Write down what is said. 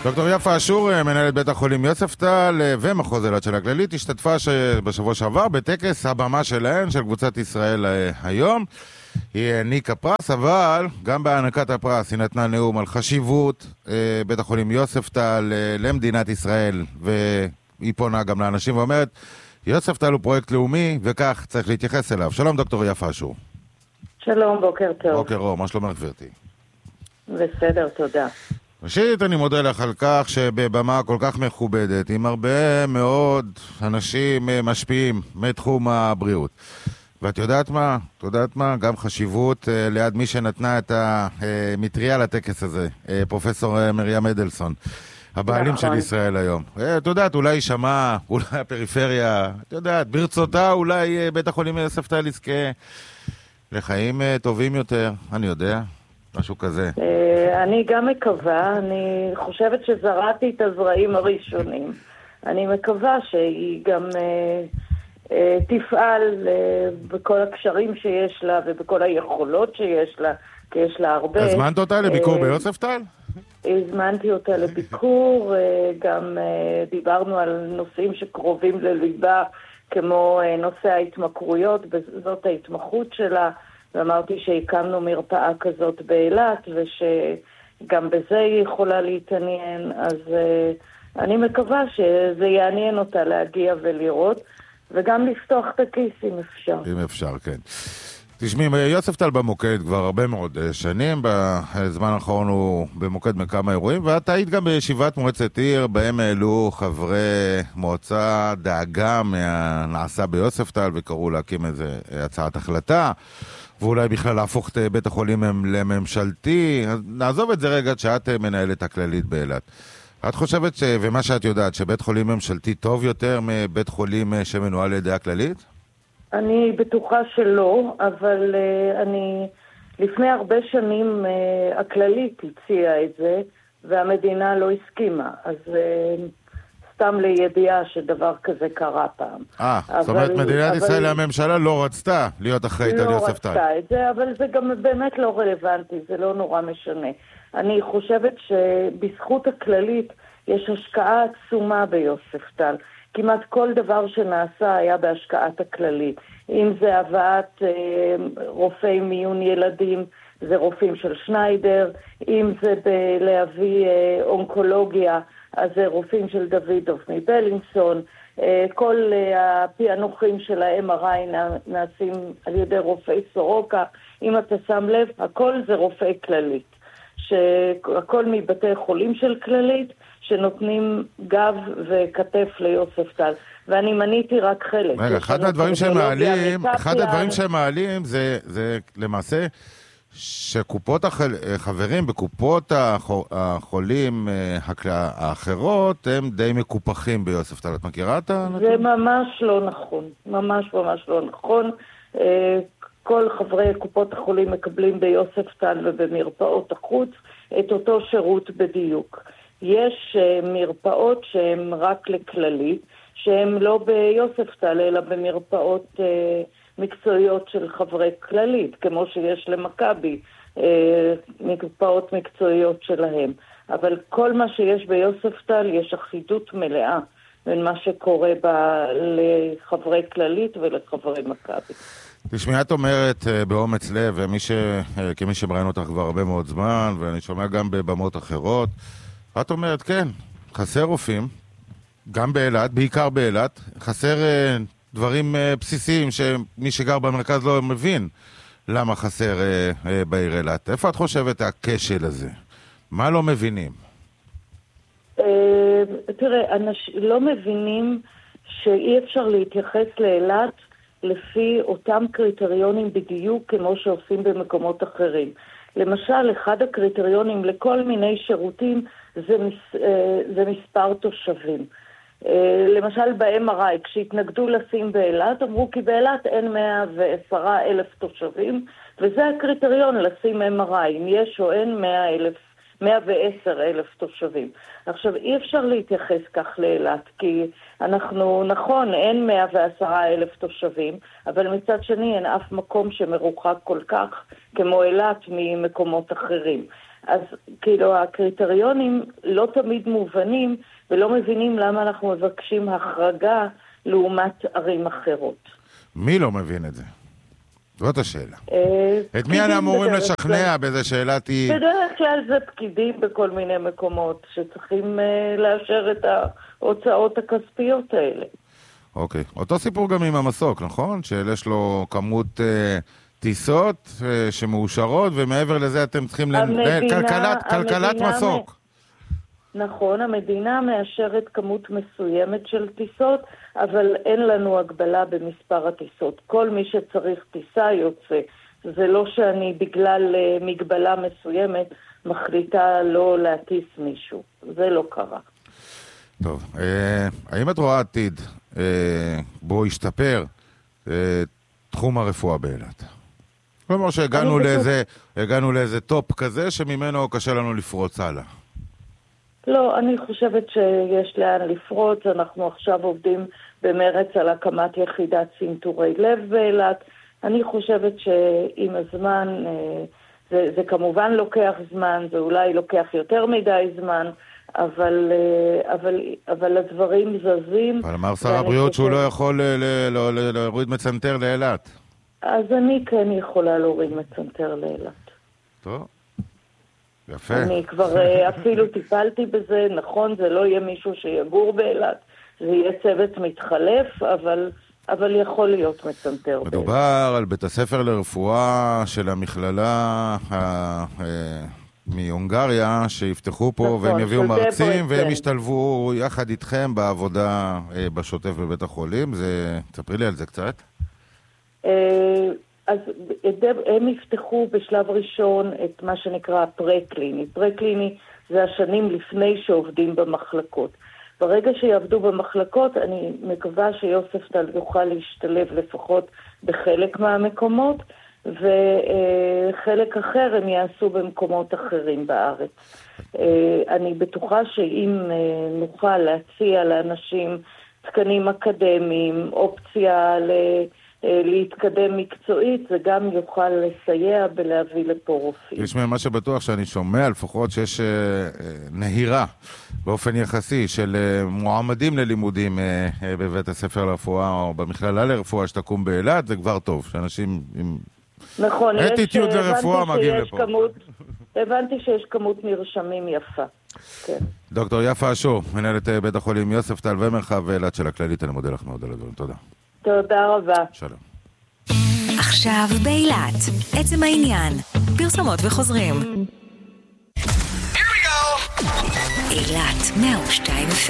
דוקטור יפה אשור, מנהלת בית החולים יוספטל ומחוז אילת של הכללית, השתתפה בשבוע שעבר בטקס הבמה שלהן, של קבוצת ישראל היום. היא העניקה פרס, אבל גם בהענקת הפרס היא נתנה נאום על חשיבות בית החולים יוספטל למדינת ישראל, והיא פונה גם לאנשים ואומרת, יוספטל הוא פרויקט לאומי וכך צריך להתייחס אליו. שלום דוקטור יפה אשור. שלום, בוקר טוב. בוקר אור, מה שלומך גברתי? בסדר, תודה. ראשית, אני מודה לך על כך שבבמה כל כך מכובדת, עם הרבה מאוד אנשים משפיעים מתחום הבריאות. ואת יודעת מה? את יודעת מה? גם חשיבות ליד מי שנתנה את המטריה לטקס הזה, פרופסור מרים אדלסון, הבעלים של ישראל היום. את יודעת, אולי שמע, אולי הפריפריה, את יודעת, ברצותה אולי בית החולים יוספטל יזכה לחיים טובים יותר, אני יודע. משהו כזה. אני גם מקווה, אני חושבת שזרעתי את הזרעים הראשונים. אני מקווה שהיא גם תפעל בכל הקשרים שיש לה ובכל היכולות שיש לה, כי יש לה הרבה. הזמנת אותה לביקור ביוספטל? הזמנתי אותה לביקור, גם דיברנו על נושאים שקרובים לליבה, כמו נושא ההתמכרויות, זאת ההתמחות שלה. ואמרתי שהקמנו מרפאה כזאת באילת, ושגם בזה היא יכולה להתעניין, אז אני מקווה שזה יעניין אותה להגיע ולראות, וגם לפתוח את הכיס אם אפשר. אם אפשר, כן. תשמעי, יוספטל במוקד כבר הרבה מאוד שנים, בזמן האחרון הוא במוקד מכמה אירועים, ואת היית גם בישיבת מועצת עיר, בהם העלו חברי מועצה דאגה מהנעשה ביוספטל, וקראו להקים איזה הצעת החלטה, ואולי בכלל להפוך את בית החולים לממשלתי. נעזוב את זה רגע שאת מנהלת הכללית באילת. את חושבת, ומה שאת יודעת, שבית חולים ממשלתי טוב יותר מבית חולים שמנוהל על ידי הכללית? אני בטוחה שלא, אבל לפני הרבה שנים הכללית הציעה את זה, והמדינה לא הסכימה. אז סתם לידיעה שדבר כזה קרה פעם. זאת אומרת, מדינת ישראל הממשלה לא רצתה להיות אחראית על יוספטל. לא רצתה את זה, אבל זה גם באמת לא רלוונטי, זה לא נורא משנה. אני חושבת שבזכות הכללית יש השקעה עצומה ביוספטל. כמעט כל דבר שנעשה היה בהשקעת הכללית. אם זה הבאת רופאי מיון ילדים, זה רופאים של שניידר, אם זה להביא אונקולוגיה, אז זה רופאים של דוידוב מבלינסון, כל הפענוחים של ה-MRI נעשים על ידי רופאי סורוקה, אם אתה שם לב, הכל זה רופאי כללית, שהכל מבתי חולים של כללית, שנותנים גב וכתף ליוספטל, ואני מניתי רק חלק. רגע, אחד הדברים שהם מעלים זה למעשה שקופות החברים בקופות החולים האחרות הם די מקופחים ביוספטל. את מכירה את הנתון? זה ממש לא נכון. ממש לא נכון. כל חברי קופות החולים מקבלים ביוספטל ובמרפאות החוץ את אותו שירות בדיוק. יש מרפאות שהן רק לכללית, שהן לא ביוספטל אלא במרפאות מקצועיות של חברי כללית, כמו שיש למכבי, מרפאות מקצועיות שלהם. אבל כל מה שיש ביוספטל יש אחידות מלאה בין מה שקורה לחברי כללית ולחברי מכבי. תשמעי, את אומרת באומץ לב, כמי שמראיין אותך כבר הרבה מאוד זמן, ואני שומע גם בבמות אחרות, את אומרת, כן, חסר רופאים, גם באילת, בעיקר באילת, חסר דברים בסיסיים שמי שגר במרכז לא מבין למה חסר בעיר אילת. איפה את חושבת הכשל הזה? מה לא מבינים? תראה, לא מבינים שאי אפשר להתייחס לאילת לפי אותם קריטריונים בדיוק כמו שעושים במקומות אחרים. למשל, אחד הקריטריונים לכל מיני שירותים זה מספר תושבים. למשל ב-MRI, כשהתנגדו לשים באילת, אמרו כי באילת אין 110,000 תושבים, וזה הקריטריון לשים MRI, אם יש או אין 110,000 תושבים. עכשיו, אי אפשר להתייחס כך לאילת, כי נכון, אין 110,000 תושבים, אבל מצד שני אין אף מקום שמרוחק כל כך כמו אילת ממקומות אחרים. אז כאילו הקריטריונים לא תמיד מובנים, ולא מבינים למה אנחנו מבקשים החרגה לעומת ערים אחרות. מי לא מבין את זה? זאת השאלה. את מי אנחנו אמורים לשכנע באיזה שאלת היא? בדרך כלל זה פקידים בכל מיני מקומות שצריכים לאשר את ההוצאות הכספיות האלה. אוקיי. אותו סיפור גם עם המסוק, נכון? שיש לו כמות טיסות שמאושרות, ומעבר לזה אתם צריכים כלכלת מסוק. נכון, המדינה מאשרת כמות מסוימת של טיסות, אבל אין לנו הגבלה במספר הטיסות. כל מי שצריך טיסה יוצא. זה לא שאני בגלל מגבלה מסוימת מחליטה לא להטיס מישהו. זה לא קרה. טוב, האם את רואה עתיד בו ישתפר תחום הרפואה באילת? כלומר שהגענו לאיזה טופ כזה שממנו קשה לנו לפרוץ הלאה. לא, אני חושבת שיש לאן לפרוץ. אנחנו עכשיו עובדים במרץ על הקמת יחידת צנתורי לב באילת. אני חושבת שעם הזמן, זה כמובן לוקח זמן, זה אולי לוקח יותר מדי זמן, אבל הדברים זזים. אבל אמר שר הבריאות שהוא לא יכול להוריד מצנתר לאילת. אז אני כן יכולה להוריד מצנתר לאילת. טוב. יפה. אני כבר אפילו טיפלתי בזה, נכון, זה לא יהיה מישהו שיגור באילת, זה יהיה צוות מתחלף, אבל יכול להיות מצנתר. מדובר על בית הספר לרפואה של המכללה מהונגריה, שיפתחו פה נכון, והם יביאו מרצים, והם ישתלבו יחד איתכם בעבודה בשוטף בבית החולים. תספרי לי על זה קצת. אז הם יפתחו בשלב ראשון את מה שנקרא פרה-קליני. פרה-קליני זה השנים לפני שעובדים במחלקות. ברגע שיעבדו במחלקות, אני מקווה שיוספטל יוכל להשתלב לפחות בחלק מהמקומות, וחלק אחר הם יעשו במקומות אחרים בארץ. אני בטוחה שאם נוכל להציע לאנשים תקנים אקדמיים, אופציה להתקדם מקצועית, זה גם יוכל לסייע בלהביא לפה רופאים. יש מה שבטוח שאני שומע, לפחות שיש נהירה באופן יחסי של מועמדים ללימודים בבית הספר לרפואה או במכללה לרפואה שתקום באילת, זה כבר טוב, שאנשים עם נכון, אטיטיוד לרפואה מגיעים לפה. הבנתי שיש כמות נרשמים יפה. כן. דוקטור יפה אשור, מנהלת בית החולים יוספטל ומרחב אילת של הכללית, אני מודה לך מאוד על הדברים. תודה. תודה רבה. שלום. עכשיו באילת, עצם העניין, פרסומות וחוזרים. אילת 102